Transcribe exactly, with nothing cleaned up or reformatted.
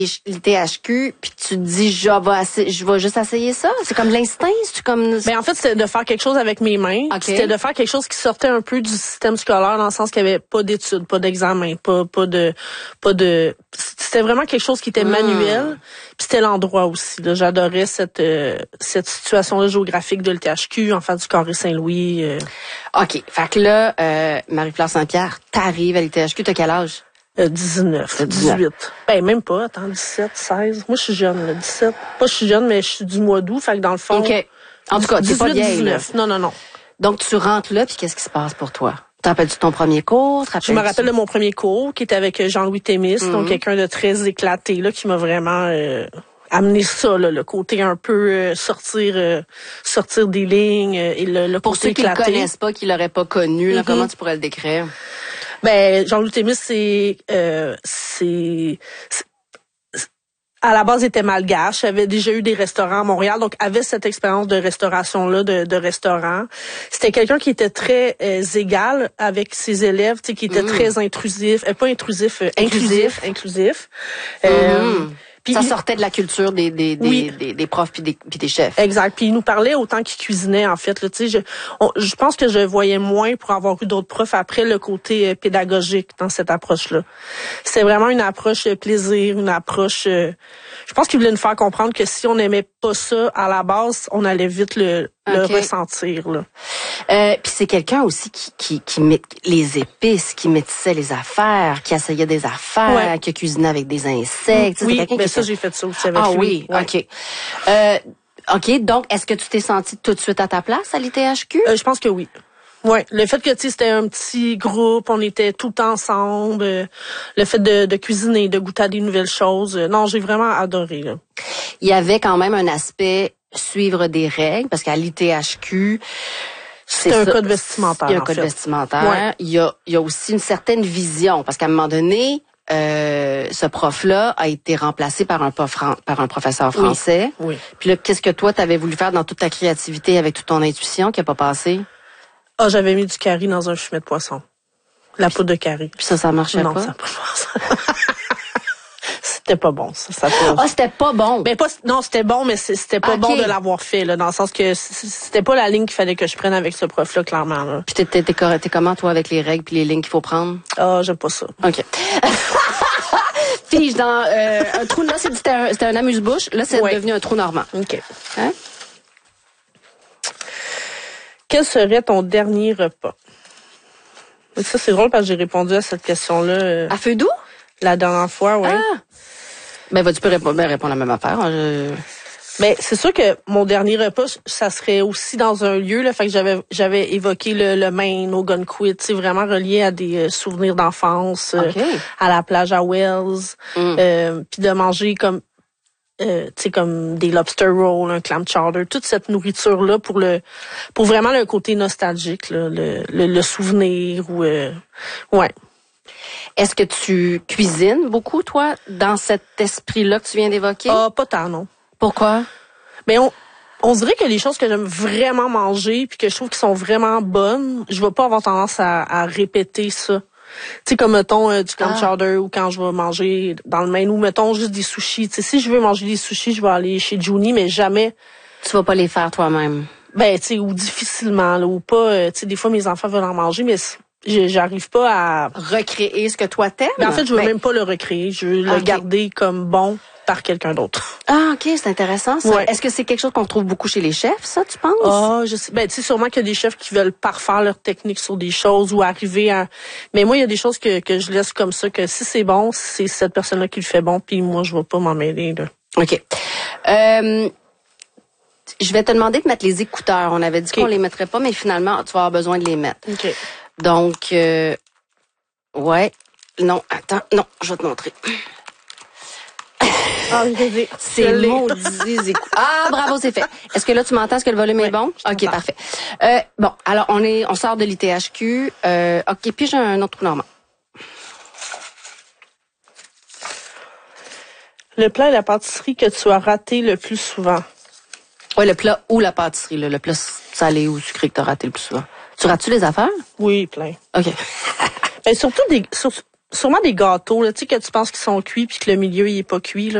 le T H Q, puis tu te dis, je vais, essa- je vais juste essayer ça. C'est comme l'instinct, c'est comme... Ben en fait, c'était de faire quelque chose avec mes mains. Okay. C'était de faire quelque chose qui sortait un peu du système scolaire, dans le sens qu'il y avait pas d'études, pas d'examen, pas pas de pas de. C'était vraiment quelque chose qui était mmh. manuel. Puis c'était l'endroit aussi. Là. J'adorais cette euh, cette situation-là géographique de l'E T H Q, en fait du Carré Saint-Louis. Euh. Ok, fait que là, euh, Marie-Fleur Saint-Pierre, t'arrives à l'I T H Q, t'as quel âge? Euh, dix-neuf, dix-huit. Ben, même pas, attends, dix-sept, seize. Moi, je suis jeune, là, dix-sept. Pas je suis jeune, mais je suis du mois d'août, fait que dans le fond... OK. En tout cas, t'es pas vieille, dix-neuf. Non, non, non. Donc, tu rentres là, puis qu'est-ce qui se passe pour toi? Te rappelles-tu ton premier cours? Je me rappelle de mon premier cours, qui était avec Jean-Louis Thémis, mm-hmm. donc quelqu'un de très éclaté, là, qui m'a vraiment... Euh, amener ça, là, le côté un peu euh, sortir euh, sortir des lignes euh, et le, le pour côté ceux qui éclaté. le connaissent pas, qui l'auraient pas connu, là, mm-hmm. comment tu pourrais le décrire? Ben, Jean-Louis Thémis, c'est, euh, c'est, c'est, à la base, il était malgache, avait déjà eu des restaurants à Montréal, donc avait cette expérience de restauration-là, de, de restaurant. C'était quelqu'un qui était très euh, égal avec ses élèves, tu sais, qui était mmh. très intrusif, euh, pas intrusif, euh, inclusif, inclusif. Mmh. Euh, Puis ça sortait de la culture des des des, oui. des, des profs puis des puis des chefs. Exact. Puis il nous parlait autant qu'il cuisinait en fait. Tu sais, je on, je pense que je voyais moins pour avoir eu d'autres profs après le côté euh, pédagogique dans cette approche-là. C'est vraiment une approche euh, plaisir, une approche. Euh, je pense qu'il voulait nous faire comprendre que si on n'aimait pas ça à la base, on allait vite le le okay. ressentir là. Euh, puis c'est quelqu'un aussi qui qui qui met les épices, qui métissait les affaires, qui essayait des affaires, ouais. qui cuisinait avec des insectes. Oui, mais ben ça fait... j'ai fait ça aussi avec ah, lui. Ah oui, ouais. ok. Euh, ok, donc est-ce que tu t'es sentie tout de suite à ta place à l'I T H Q? Euh, je pense que oui. Ouais, le fait que tu sais c'était un petit groupe, on était tout ensemble, euh, le fait de, de cuisiner, de goûter à des nouvelles choses, euh, non, j'ai vraiment adoré là. Il y avait quand même un aspect suivre des règles parce qu'à l'I T H Q c'est un ça, code vestimentaire. Il y a un en code fait. vestimentaire. Ouais. Il y a il y a aussi une certaine vision parce qu'à un moment donné euh, ce prof-là a été remplacé par un prof par un professeur français. Oui. oui. Puis là, qu'est-ce que toi t'avais voulu faire dans toute ta créativité avec toute ton intuition qui a pas passé? Ah, oh, j'avais mis du curry dans un fumet de poisson. La poudre de curry. Puis ça, ça marchait non, pas? Non, ça pas C'était pas bon, ça. ça Ah, oh, c'était pas bon? Ben, pas, non, c'était bon, mais c'était pas okay. bon de l'avoir fait, là, dans le sens que c'était pas la ligne qu'il fallait que je prenne avec ce prof-là, clairement, là. Puis t'es, t'es, t'es, t'es comment, toi, avec les règles puis les lignes qu'il faut prendre? Ah, oh, j'aime pas ça. OK. Fige dans euh, un trou, là, c'était un, c'était un amuse-bouche. Là, c'est ouais. devenu un trou normand. OK. Hein? Quel serait ton dernier repas? Et ça, c'est drôle parce que j'ai répondu à cette question-là. Euh, à feu doux? La dernière fois, oui. Ah! Ben, tu peux répondre, ben, répondre à la même affaire. Je... Mais c'est sûr que mon dernier repas, ça serait aussi dans un lieu, là. Fait que j'avais, j'avais évoqué le, le Maine, au Gunquit, c'est vraiment relié à des euh, souvenirs d'enfance, okay. euh, à la plage à Wells, mm. euh, puis de manger comme, euh, tu sais, comme des lobster rolls, un clam chowder, toute cette nourriture-là pour le, pour vraiment le côté nostalgique, là, le, le, le souvenir ou, euh, ouais. Est-ce que tu cuisines beaucoup, toi, dans cet esprit-là que tu viens d'évoquer? Ah, pas tant, non. Pourquoi? Ben, on, on dirait que les choses que j'aime vraiment manger puis que je trouve qu'ils sont vraiment bonnes, je vais pas avoir tendance à, à répéter ça. Tu sais, comme, mettons, euh, du clam ah. chowder ou quand je vais manger dans le Maine ou, mettons, juste des sushis. Tu sais, si je veux manger des sushis, je vais aller chez Juni, mais jamais... Tu vas pas les faire toi-même? Ben, tu sais, ou difficilement, là, ou pas... Euh, tu sais, des fois, mes enfants veulent en manger, mais... J'arrive pas à recréer ce que toi t'aimes. Mais en fait, je veux ben... même pas le recréer. Je veux okay. le garder comme bon par quelqu'un d'autre. Ah, ok, c'est intéressant ça. Ouais. Est-ce que c'est quelque chose qu'on trouve beaucoup chez les chefs, ça, tu penses? Ah, oh, je sais. Ben, tu sais, sûrement qu'il y a des chefs qui veulent parfaire leur technique sur des choses ou arriver à. Mais moi, il y a des choses que que je laisse comme ça, que si c'est bon, c'est cette personne-là qui le fait bon, puis moi, je vais pas m'en mêler là. Ok. Euh... Je vais te demander de mettre les écouteurs. On avait dit okay. qu'on les mettrait pas, mais finalement, tu vas avoir besoin de les mettre. Ok. Donc, euh, ouais. Non, attends, non, je vais te montrer. Ah, c'est maudits écouteurs. Ah, bravo, c'est fait. Est-ce que là, tu m'entends? Est-ce que le volume oui, est bon? OK, parfait. Euh, bon, alors, on est, on sort de l'I T H Q. Euh, OK, puis j'ai un autre trou normand. Le plat et la pâtisserie que tu as raté le plus souvent? Oui, le plat ou la pâtisserie, là, le plat salé ou sucré que tu as raté le plus souvent. Tu rates-tu les affaires? Oui, plein. OK. Ben, surtout des, sur, sûrement des gâteaux, là, tu sais, que tu penses qu'ils sont cuits puis que le milieu, il est pas cuit, là.